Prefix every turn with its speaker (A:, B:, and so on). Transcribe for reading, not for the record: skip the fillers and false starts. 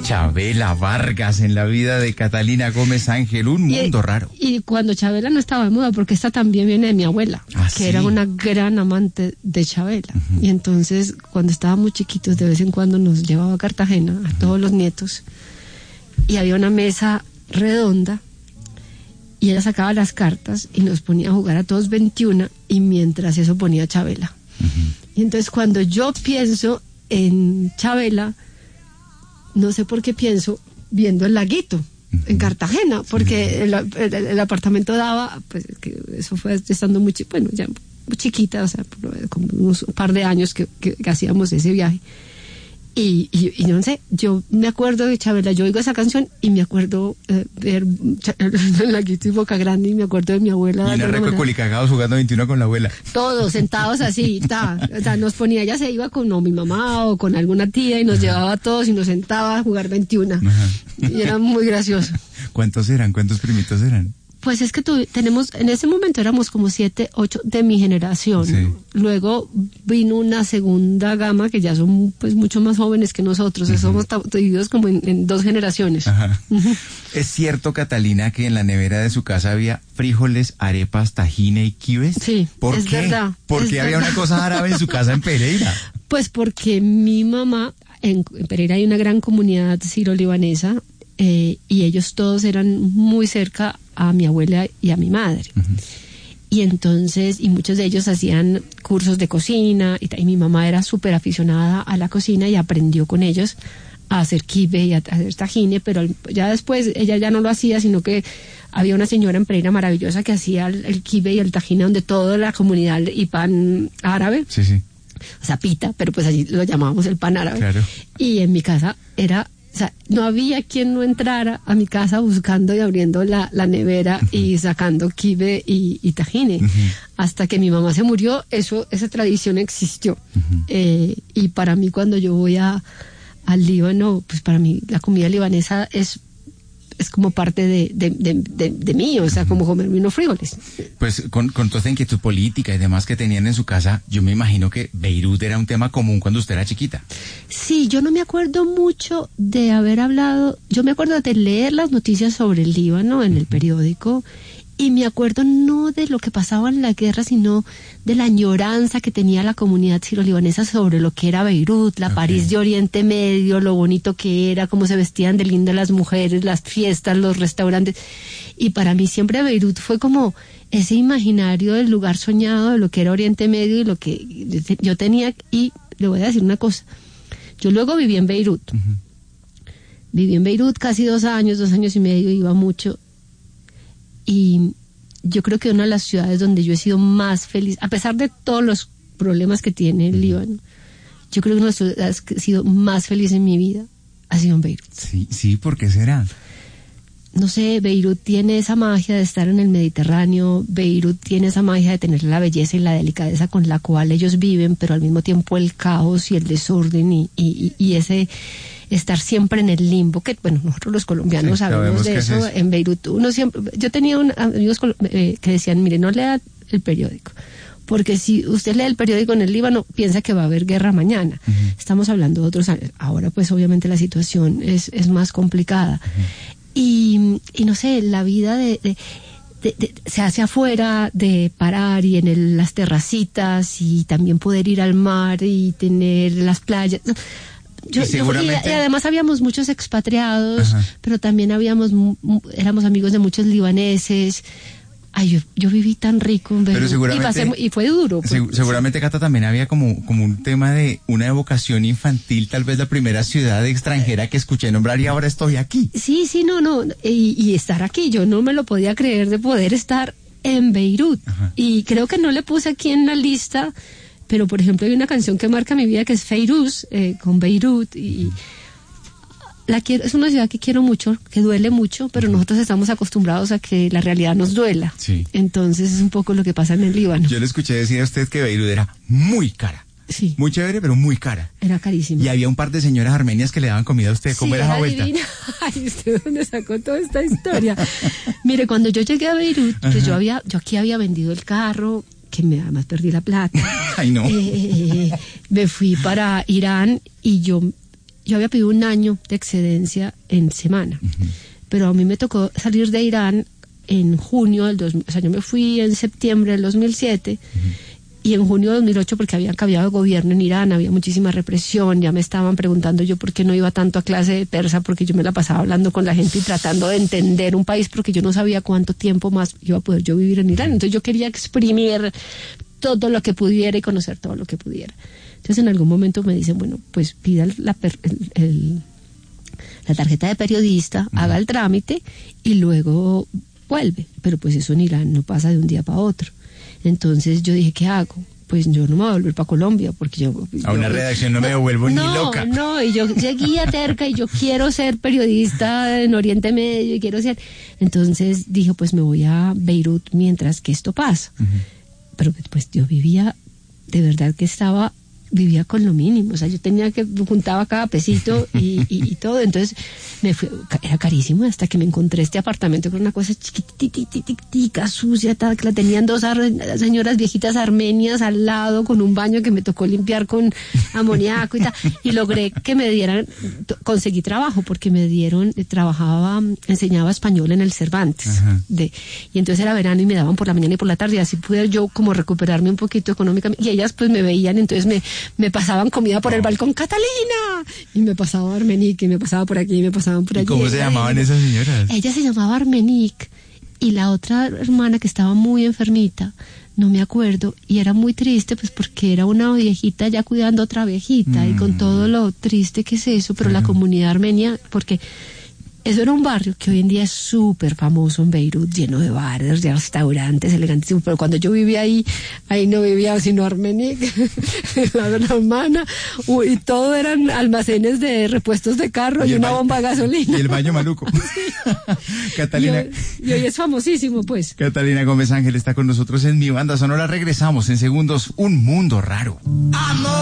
A: Chabela Vargas en la vida de Catalina Gómez Ángel, un mundo raro.
B: Y cuando Chabela no estaba de moda, porque esta también viene de mi abuela, que era una gran amante de Chabela. Y entonces, cuando estábamos chiquitos, de vez en cuando nos llevaba a Cartagena, a todos los nietos, y había una mesa redonda, y ella sacaba las cartas y nos ponía a jugar a todos 21, y mientras eso ponía Chabela. Y entonces cuando yo pienso en Chabela, no sé por qué pienso viendo el laguito en Cartagena, porque el apartamento daba, pues que eso fue estando muy ya muy chiquita, o sea, como unos par de años que hacíamos ese viaje. Y no sé, yo me acuerdo de Chabela, yo oigo esa canción y me acuerdo ver el laguito y Boca Grande, y me acuerdo de mi abuela.
A: Y una reco de culicagados jugando 21 con la abuela.
B: Todos sentados así, o sea, nos ponía, ella se iba con mi mamá o con alguna tía y nos llevaba a todos y nos sentaba a jugar 21. Y era muy gracioso.
A: ¿Cuántos eran? ¿Cuántos primitos eran?
B: Pues es que tenemos, en ese momento éramos como 7, 8 de mi generación. Sí. Luego vino una segunda gama que ya son pues mucho más jóvenes que nosotros. Somos divididos como en 2 generaciones.
A: ¿Es cierto, Catalina, que en la nevera de su casa había frijoles, arepas, tajine y quibes?
B: Sí,
A: ¿Por qué?
B: Verdad.
A: ¿Por qué había una cosa árabe en su casa en Pereira?
B: Pues porque mi mamá, en Pereira hay una gran comunidad siro-libanesa, y ellos todos eran muy cerca a mi abuela y a mi madre. Y entonces, y muchos de ellos hacían cursos de cocina, y mi mamá era súper aficionada a la cocina y aprendió con ellos a hacer kibe y a hacer tajine, pero ya después ella ya no lo hacía, sino que había una señora en Pereira maravillosa que hacía el kibe y el tajine, donde toda la comunidad y pan árabe.
A: Sí, sí.
B: O sea, pita, pero pues allí lo llamábamos el pan árabe.
A: Claro.
B: Y en mi casa era... O sea, no había quien no entrara a mi casa buscando y abriendo la nevera y sacando kibe y tajine. Hasta que mi mamá se murió, esa tradición existió. Y para mí, cuando yo voy al Líbano, pues para mí la comida libanesa es como parte de mí, o sea, como comerme unos frijoles. Pues
A: con toda esta inquietud política y demás que tenían en su casa, yo me imagino que Beirut era un tema común cuando usted era chiquita.
B: Sí, yo no me acuerdo mucho de haber hablado, yo me acuerdo de leer las noticias sobre el Líbano en el periódico, y me acuerdo no de lo que pasaba en la guerra, sino de la añoranza que tenía la comunidad siro-libanesa sobre lo que era Beirut, la París de Oriente Medio, lo bonito que era, cómo se vestían de lindas las mujeres, las fiestas, los restaurantes. Y para mí siempre Beirut fue como ese imaginario del lugar soñado de lo que era Oriente Medio y lo que yo tenía. Y le voy a decir una cosa, yo luego viví en Beirut. Viví en Beirut casi 2 años y medio, iba mucho. Y yo creo que una de las ciudades donde yo he sido más feliz, a pesar de todos los problemas que tiene el Líbano, yo creo que una de las ciudades que he sido más feliz en mi vida ha sido en Beirut.
A: Sí, ¿por qué será?
B: No sé, Beirut tiene esa magia de estar en el Mediterráneo, Beirut tiene esa magia de tener la belleza y la delicadeza con la cual ellos viven, pero al mismo tiempo el caos y el desorden y ese... estar siempre en el limbo, que bueno, nosotros los colombianos sabemos de eso. En Beirut yo tenía amigos que decían, mire, no lea el periódico, porque si usted lee el periódico en el Líbano, piensa que va a haber guerra mañana. Estamos hablando de otros años. Ahora pues obviamente la situación es más complicada. Y no sé, la vida se hace afuera, de parar y en las terracitas, y también poder ir al mar y tener las playas. Y además habíamos muchos expatriados, pero también éramos amigos de muchos libaneses. Ay, yo viví tan rico en Beirut, y fue duro.
A: Seguramente, Cata, también había como un tema de una evocación infantil, tal vez la primera ciudad extranjera que escuché nombrar y ahora estoy aquí.
B: Sí, no, y estar aquí, yo no me lo podía creer de poder estar en Beirut. Y creo que no le puse aquí en la lista, pero por ejemplo hay una canción que marca mi vida que es Feiruz, con Beirut, y es una ciudad que quiero mucho, que duele mucho, pero nosotros estamos acostumbrados a que la realidad nos duela.
A: Sí.
B: Entonces es un poco lo que pasa en el Líbano.
A: Yo le escuché decir a usted que Beirut era muy cara.
B: Sí.
A: Muy chévere, pero muy cara.
B: Era carísimo.
A: Y había un par de señoras armenias que le daban comida a usted. ¿Cómo era esa vuelta?
B: Divina. Ay, ¿usted dónde sacó toda esta historia? Mire, cuando yo llegué a Beirut, pues yo aquí había vendido el carro, que además perdí la plata.
A: Ay, no.
B: Me fui para Irán y yo yo había pedido 1 año de excedencia en semana, pero a mí me tocó salir de Irán en junio del 2000, o sea, yo me fui en septiembre del 2007, y en junio de 2008, porque habían cambiado de gobierno en Irán, había muchísima represión, ya me estaban preguntando yo por qué no iba tanto a clase de persa, porque yo me la pasaba hablando con la gente y tratando de entender un país, porque yo no sabía cuánto tiempo más iba a poder yo vivir en Irán. Entonces yo quería exprimir todo lo que pudiera y conocer todo lo que pudiera. Entonces en algún momento me dicen, bueno, pues pida la tarjeta de periodista, haga el trámite y luego vuelve. Pero pues eso en Irán no pasa de un día para otro. Entonces yo dije, ¿qué hago? Pues yo no me voy a volver para Colombia, porque
A: a una redacción no me devuelvo ni loca.
B: No, y yo seguía terca y yo quiero ser periodista en Oriente Medio y quiero ser... Entonces dije, pues me voy a Beirut mientras que esto pasa. Pero pues yo vivía, de verdad que vivía con lo mínimo, o sea, yo juntaba cada pesito y todo, entonces era carísimo hasta que me encontré este apartamento con una cosa chiquititica, sucia, que la tenían 2 señoras viejitas armenias al lado con un baño que me tocó limpiar con amoníaco y tal, y logré que me dieran, conseguí trabajo porque enseñaba español en el Cervantes, y entonces era verano y me daban por la mañana y por la tarde, y así pude yo como recuperarme un poquito económicamente, y ellas pues me veían, entonces me pasaban comida por el balcón, Catalina, y me pasaba Armenique, y me pasaba por aquí, y me pasaban por allí.
A: ¿Y cómo se llamaban esas señoras?
B: Ella se llamaba Armenique, y la otra hermana que estaba muy enfermita, no me acuerdo, y era muy triste, pues porque era una viejita ya cuidando a otra viejita, y con todo lo triste que es eso, pero la comunidad armenia, porque eso era un barrio que hoy en día es súper famoso en Beirut, lleno de bares, de restaurantes elegantísimos, pero cuando yo vivía ahí no vivía sino Armenique, la hermana, y todo eran almacenes de repuestos de carro y una bomba de gasolina.
A: Y el baño maluco. Catalina.
B: Y hoy es famosísimo, pues.
A: Catalina Gómez Ángel está con nosotros en Mi Banda Sonora. Regresamos en segundos. Un mundo raro.